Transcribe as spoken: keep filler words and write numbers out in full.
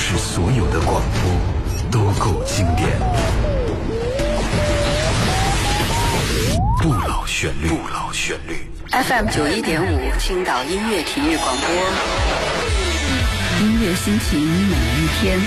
是所有的广播都够经典。不老旋律，不老旋律。 F M 九一点五，青岛音乐体育广播，音乐心情每一天。